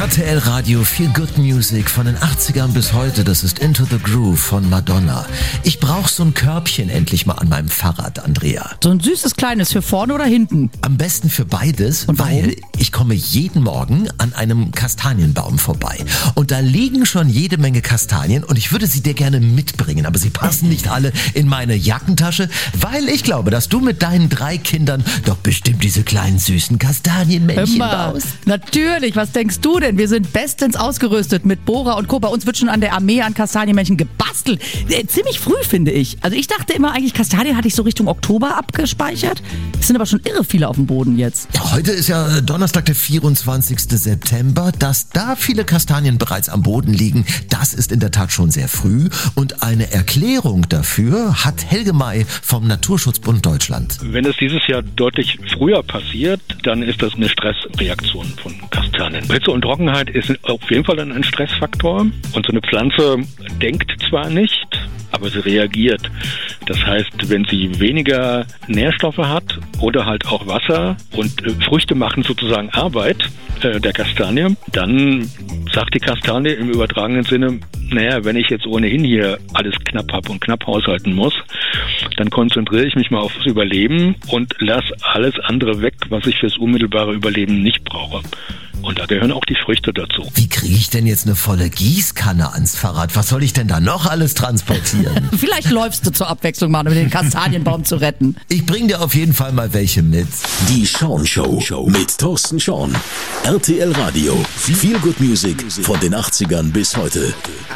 RTL Radio, Feel Good Music von den 80ern bis heute. Das ist Into the Groove von Madonna. Ich brauche so ein Körbchen endlich mal an meinem Fahrrad, Andrea. So ein süßes kleines für vorne oder hinten? Am besten für beides, und weil ich komme jeden Morgen an einem Kastanienbaum vorbei. Und da liegen schon jede Menge Kastanien und ich würde sie dir gerne mitbringen. Aber sie passen nicht alle in meine Jackentasche, weil ich glaube, dass du mit deinen 3 Kindern doch bestimmt diese kleinen süßen Kastanienmännchen baust. Natürlich, was denkst du denn? Wir sind bestens ausgerüstet mit Bohrer und Co. Bei uns wird schon an der Armee an Kastanienmännchen gebastelt. Ziemlich früh, finde ich. Also ich dachte immer eigentlich, Kastanien hatte ich so Richtung Oktober abgespeichert. Es sind aber schon irre viele auf dem Boden jetzt. Ja, heute ist ja Donnerstag, der 24. September. Dass da viele Kastanien bereits am Boden liegen, das ist in der Tat schon sehr früh. Und eine Erklärung dafür hat Helge May vom Naturschutzbund Deutschland. Wenn es dieses Jahr deutlich früher passiert, dann ist das eine Stressreaktion von Kastanien. Hitze und Trockenheit ist auf jeden Fall dann ein Stressfaktor. Und so eine Pflanze denkt zwar nicht, aber sie reagiert. Das heißt, wenn sie weniger Nährstoffe hat oder halt auch Wasser und Früchte machen sozusagen Arbeit der Kastanie, dann sagt die Kastanie im übertragenen Sinne, naja, wenn ich jetzt ohnehin hier alles knapp habe und knapp haushalten muss, dann konzentriere ich mich mal aufs Überleben und lasse alles andere weg, was ich fürs unmittelbare Überleben nicht brauche. Und da gehören auch die Früchte dazu. Wie kriege ich denn jetzt eine volle Gießkanne ans Fahrrad? Was soll ich denn da noch alles transportieren? Vielleicht läufst du zur Abwechslung mal, um den Kastanienbaum zu retten. Ich bring dir auf jeden Fall mal welche mit. Die Sean Show mit Thorsten Sean. RTL Radio. Feel Good Music von den 80ern bis heute.